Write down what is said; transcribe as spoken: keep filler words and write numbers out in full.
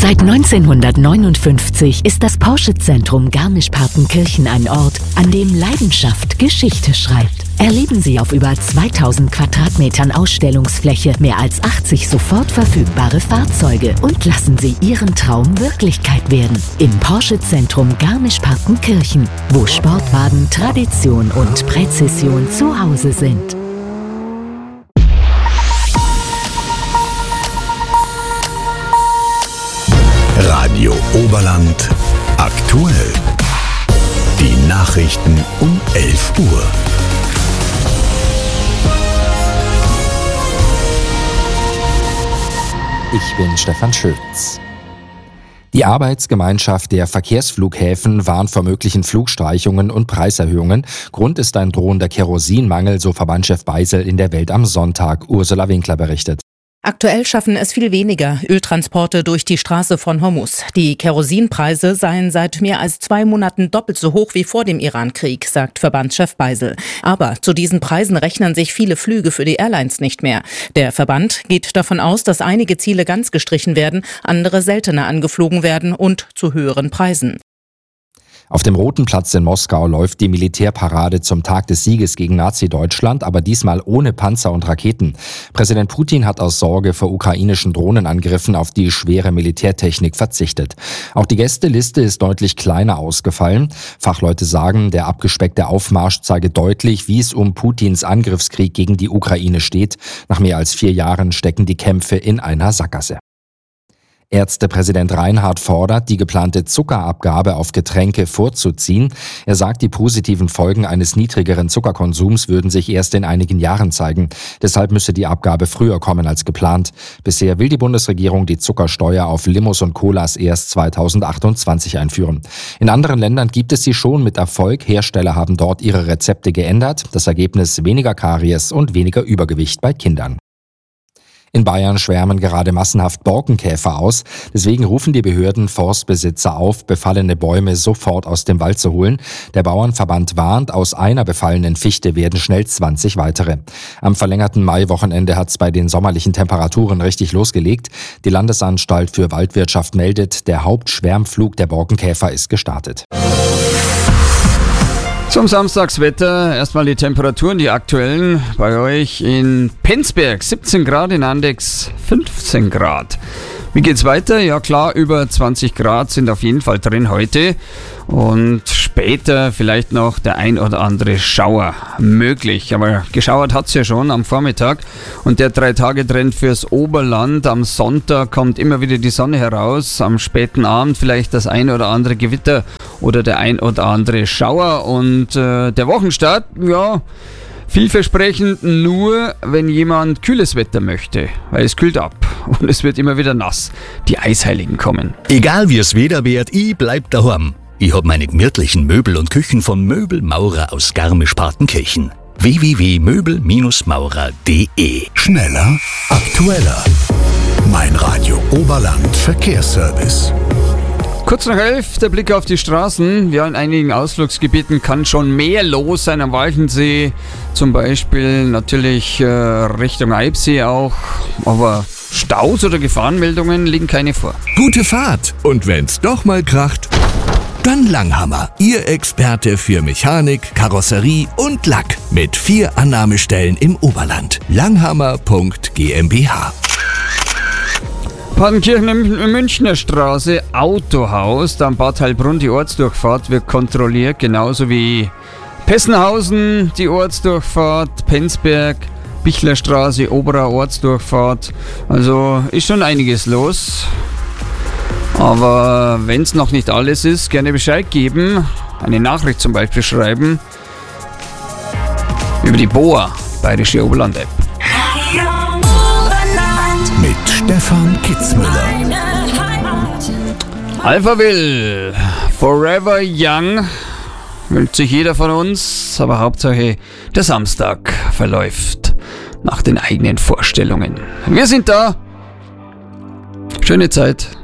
Seit neunzehnhundertneunundfünfzig ist das Porsche-Zentrum Garmisch-Partenkirchen ein Ort, an dem Leidenschaft Geschichte schreibt. Erleben Sie auf über zweitausend Quadratmetern Ausstellungsfläche mehr als achtzig sofort verfügbare Fahrzeuge und lassen Sie Ihren Traum Wirklichkeit werden. Im Porsche-Zentrum Garmisch-Partenkirchen, wo Sportwagen, Tradition und Präzision zu Hause sind. Radio Oberland aktuell. Die Nachrichten um elf Uhr. Ich bin Stefan Schütz. Die Arbeitsgemeinschaft der Verkehrsflughäfen warnt vor möglichen Flugstreichungen und Preiserhöhungen. Grund ist ein drohender Kerosinmangel, so Verbandschef Beisel in der Welt am Sonntag. Ursula Winkler berichtet. Aktuell schaffen es viel weniger Öltransporte durch die Straße von Hormuz. Die Kerosinpreise seien seit mehr als zwei Monaten doppelt so hoch wie vor dem Irankrieg, sagt Verbandschef Beisel. Aber zu diesen Preisen rechnen sich viele Flüge für die Airlines nicht mehr. Der Verband geht davon aus, dass einige Ziele ganz gestrichen werden, andere seltener angeflogen werden und zu höheren Preisen. Auf dem Roten Platz in Moskau läuft die Militärparade zum Tag des Sieges gegen Nazi-Deutschland, aber diesmal ohne Panzer und Raketen. Präsident Putin hat aus Sorge vor ukrainischen Drohnenangriffen auf die schwere Militärtechnik verzichtet. Auch die Gästeliste ist deutlich kleiner ausgefallen. Fachleute sagen, der abgespeckte Aufmarsch zeige deutlich, wie es um Putins Angriffskrieg gegen die Ukraine steht. Nach mehr als vier Jahren stecken die Kämpfe in einer Sackgasse. Ärztepräsident Reinhardt fordert, die geplante Zuckerabgabe auf Getränke vorzuziehen. Er sagt, die positiven Folgen eines niedrigeren Zuckerkonsums würden sich erst in einigen Jahren zeigen. Deshalb müsse die Abgabe früher kommen als geplant. Bisher will die Bundesregierung die Zuckersteuer auf Limos und Colas erst zweitausendachtundzwanzig einführen. In anderen Ländern gibt es sie schon mit Erfolg. Hersteller haben dort ihre Rezepte geändert. Das Ergebnis: weniger Karies und weniger Übergewicht bei Kindern. In Bayern schwärmen gerade massenhaft Borkenkäfer aus. Deswegen rufen die Behörden Forstbesitzer auf, befallene Bäume sofort aus dem Wald zu holen. Der Bauernverband warnt, aus einer befallenen Fichte werden schnell zwanzig weitere. Am verlängerten Maiwochenende hat es bei den sommerlichen Temperaturen richtig losgelegt. Die Landesanstalt für Waldwirtschaft meldet, der Hauptschwärmflug der Borkenkäfer ist gestartet. Zum Samstagswetter erstmal die Temperaturen, die aktuellen. Bei euch in Penzberg siebzehn Grad, in Andex fünfzehn Grad. Wie geht's weiter? Ja klar, über zwanzig Grad sind auf jeden Fall drin heute. Und später vielleicht noch der ein oder andere Schauer möglich. Aber geschauert hat's ja schon am Vormittag. Und der Drei-Tage-Trend fürs Oberland. Am Sonntag kommt immer wieder die Sonne heraus. Am späten Abend vielleicht das ein oder andere Gewitter oder der ein oder andere Schauer. Und äh, der Wochenstart, ja, vielversprechend nur, wenn jemand kühles Wetter möchte, weil es kühlt ab und es wird immer wieder nass. Die Eisheiligen kommen. Egal wie es Wetter wird, ich bleib daheim. Ich hab meine gemütlichen Möbel und Küchen von Möbelmaurer aus Garmisch-Partenkirchen. w w w punkt möbel maurer punkt d e. Schneller, aktueller. Mein Radio Oberland Verkehrsservice. Kurz nach elf, der Blick auf die Straßen. Ja, in einigen Ausflugsgebieten kann schon mehr los sein am Walchensee. Zum Beispiel natürlich äh, Richtung Eibsee auch. Aber Staus oder Gefahrenmeldungen liegen keine vor. Gute Fahrt! Und wenn's doch mal kracht, dann Langhammer. Ihr Experte für Mechanik, Karosserie und Lack. Mit vier Annahmestellen im Oberland. langhammer punkt g m b h. Partenkirchen Münchner Straße, Autohaus, dann Bad Heilbrunn, die Ortsdurchfahrt wird kontrolliert, genauso wie Pessenhausen, die Ortsdurchfahrt, Penzberg, Bichlerstraße, Oberer Ortsdurchfahrt. Also ist schon einiges los. Aber wenn es noch nicht alles ist, gerne Bescheid geben, eine Nachricht zum Beispiel schreiben über die B O A, Bayerische Oberland-App. Mit Stefan Kitzmüller. Alphaville, Forever Young, wünscht sich jeder von uns, aber Hauptsache der Samstag verläuft nach den eigenen Vorstellungen. Wir sind da. Schöne Zeit.